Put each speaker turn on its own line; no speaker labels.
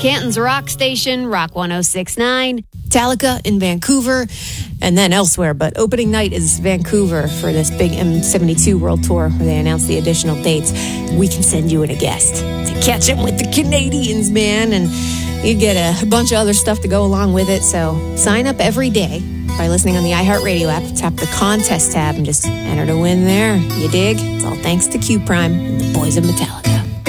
Canton's rock station, Rock 106.9.
Metallica in Vancouver and then elsewhere, but opening night is Vancouver for this big M72 World Tour where they announced the additional dates. We can send you in a guest to catch up with the Canadians, man, and you get a bunch of other stuff to go along with it. So sign up every day by listening on the iHeartRadio app. Tap the contest tab and just enter to win there. You dig? It's all thanks to Q Prime and the boys of Metallica.